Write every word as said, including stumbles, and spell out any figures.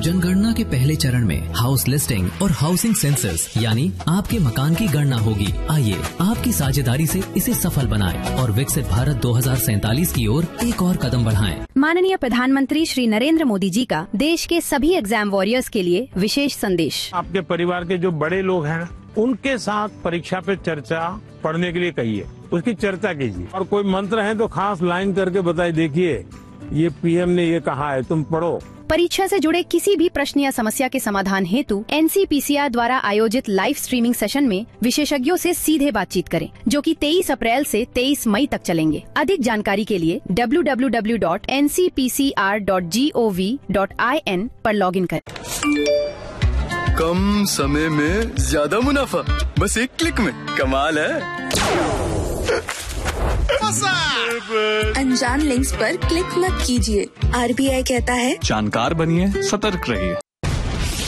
जनगणना के पहले चरण में हाउस लिस्टिंग और हाउसिंग सेंसस यानी आपके मकान की गणना होगी। आइए आपकी साझेदारी से इसे सफल बनाएं और विकसित भारत दो हज़ार सैंतालीस की ओर एक और कदम बढ़ाएं। माननीय प्रधानमंत्री श्री नरेंद्र मोदी जी का देश के सभी एग्जाम वॉरियर्स के लिए विशेष संदेश। आपके परिवार के जो बड़े लोग हैं उनके साथ परीक्षा पे चर्चा पढ़ने के लिए कहिए, उसकी चर्चा कीजिए और कोई मंत्र है तो खास लाइन करके बताइए, देखिए ये पीएम ने ये कहा है, तुम पढ़ो। परीक्षा से जुड़े किसी भी प्रश्न या समस्या के समाधान हेतु एनसीपीसीआर द्वारा आयोजित लाइव स्ट्रीमिंग सेशन में विशेषज्ञों से सीधे बातचीत करें, जो कि तेईस अप्रैल से तेईस मई तक चलेंगे। अधिक जानकारी के लिए W W W dot N C P C R dot G O V dot I N पर लॉगिन करें। कम समय में ज्यादा मुनाफा, बस एक क्लिक में। कमाल है। अनजान लिंक्स पर क्लिक मत कीजिए। आरबीआई कहता है जानकार बनिए, सतर्क रहिए।